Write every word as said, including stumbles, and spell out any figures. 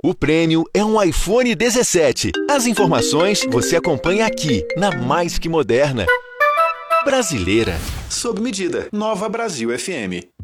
O prêmio é um iPhone dezessete. As informações você acompanha aqui, na Mais Que Moderna. Brasileira. Sob medida. Nova Brasil F M.